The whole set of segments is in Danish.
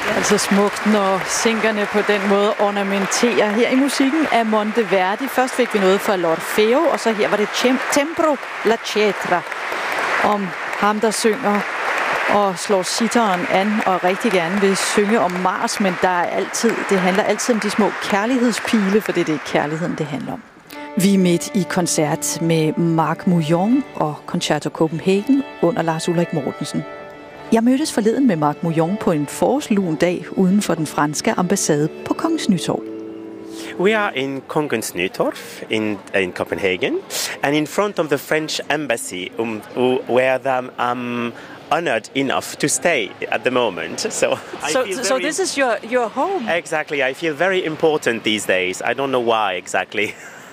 Altså smukt, når sinkerne på den måde ornamenterer. Her i musikken af Monteverdi. Først fik vi noget fra L'Orfeo, og så her var det Tempro la Cetra. Om ham, der synger og slår sitaren an og rigtig gerne vil synge om Mars, men det handler altid om de små kærlighedspile, for det er kærligheden, det handler om. Vi er midt i koncert med Marc Mouillon og Concerto Copenhagen under Lars Ulrik Mortensen. Jeg mødtes forleden med Marc Mouillon på en forårslun dag uden for den franske ambassade på Kongens Nytorv. We are in Kongens Nytorv in Copenhagen, and in front of the French embassy, where I'm honored enough to stay at the moment. So this is your home? Exactly. I feel very important these days. I don't know why exactly.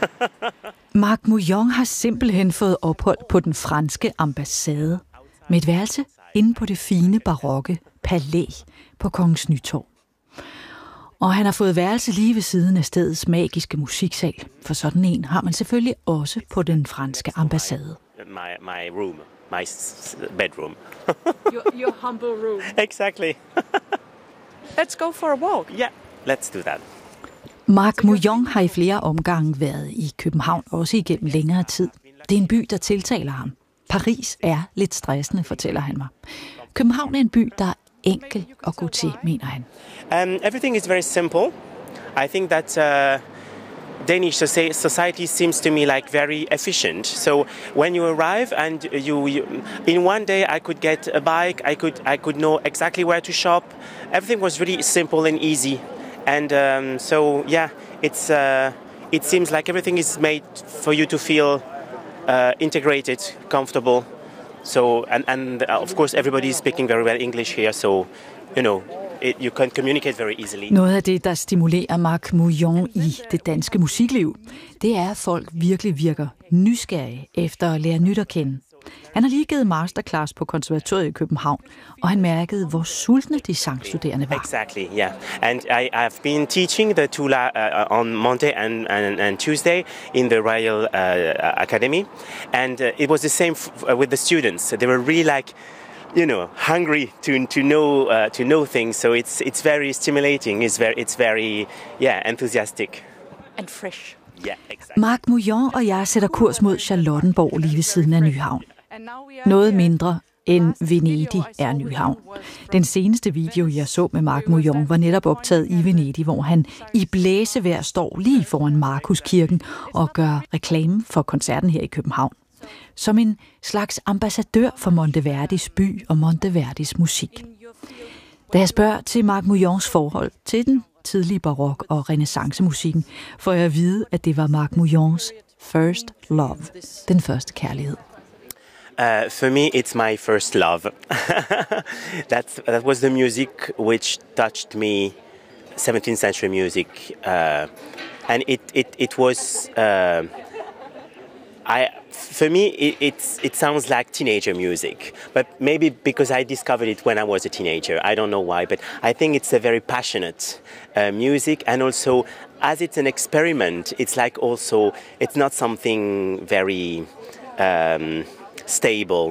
Marc Mouillon har simpelthen fået ophold på den franske ambassade med et værelse inde på det fine barokke palæ på Kongens Nytorv. Og han har fået værelse lige ved siden af stedets magiske musiksal, for sådan en har man selvfølgelig også på den franske ambassade. My room, my bedroom. your humble room. Exactly. Let's go for a walk. Yeah, let's do that. Marc Mouillon har i flere omgange været i København, også igennem længere tid. Det er en by, der tiltaler ham. Paris er lidt stressende, fortæller han mig. København er en by, der er enkel at gå til, mener han. Everything is very simple. I think that Danish society seems to me like very efficient. So when you arrive and you in one day I could get a bike, I could know exactly where to shop. Everything was really simple and easy. And so yeah, it seems like everything is made for you to feel integrated, comfortable. So and of course everybody is speaking very well English here, so you know you can communicate very easily. Noget af det, der stimulerer Marc Mouillon i det danske musikliv, det er, at folk virkelig virker nysgerrige efter at lære nyt at kende. Han har lige givet masterclass på konservatoriet i København, og han mærkede, hvor sultne de sangstuderende var. Exactly, yeah. And I've been teaching the Tula on Monday and Tuesday in the Royal Academy, and it was the same with the students. They were really like, hungry to know things. So it's very stimulating. It's very enthusiastic And fresh. Yeah, exactly. Marc Mouillon og jeg sætter kurs mod Charlottenborg lige ved siden af Nyhavn. Noget mindre end Venedig er Nyhavn. Den seneste video, jeg så med Marc Mouillon, var netop optaget i Venedig, hvor han i blæsevejr står lige foran Markuskirken og gør reklame for koncerten her i København. Som en slags ambassadør for Monteverdis by og Monteverdis musik. Da jeg spørger til Marc Mouillons forhold til den tidlige barok og renæssancemusikken, får jeg at vide, at det var Marc Mouillons first love, den første kærlighed. For me, it's my first love. That was the music which touched me, 17th century music, and it was. For me, it sounds like teenager music, but maybe because I discovered it when I was a teenager. I don't know why, but I think it's a very passionate music, and also as it's an experiment, it's not something very stable.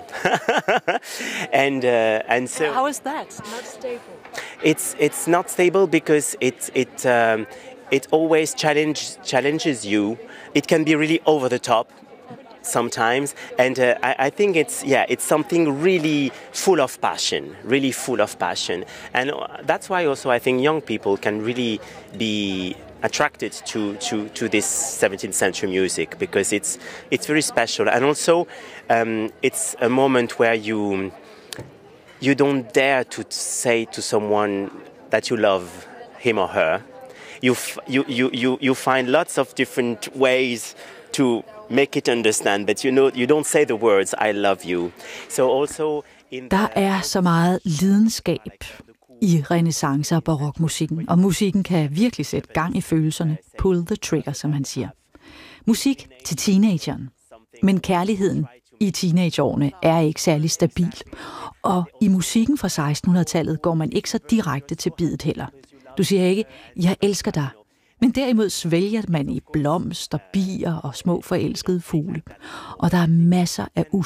and so how is that not stable? It's not stable because it always challenges you. It can be really over the top sometimes, and I think it's something really full of passion, and that's why also I think young people can really be attracted to this 17th century music, because it's very special, and also it's a moment where you don't dare to say to someone that you love him or her. You find lots of different ways to make it understand, but you don't say the words "I love you." So also der er så meget lidenskab i renæssance- og barokmusikken, og musikken kan virkelig sætte gang i følelserne. Pull the trigger, som han siger. Musik til teenageren. Men kærligheden i teenageårene er ikke særlig stabil. Og i musikken fra 1600-tallet går man ikke så direkte til biddet heller. Du siger ikke, jeg elsker dig. Men derimod svælger man i blomster, bier og små forelskede fugle. Og der er masser af